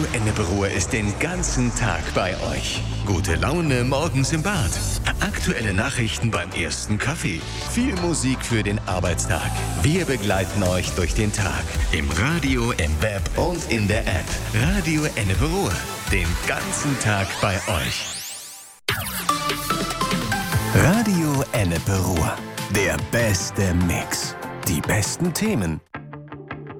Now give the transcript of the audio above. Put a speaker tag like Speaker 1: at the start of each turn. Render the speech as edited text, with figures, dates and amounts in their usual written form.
Speaker 1: Ennepe-Ruhr ist den ganzen Tag bei euch. Gute Laune morgens im Bad. Aktuelle Nachrichten beim ersten Kaffee. Viel Musik für den Arbeitstag. Wir begleiten euch durch den Tag. Im Radio, im Web und in der App. Radio Ennepe-Ruhr. Den ganzen Tag bei euch. Radio Ennepe-Ruhr. Der beste Mix. Die besten Themen.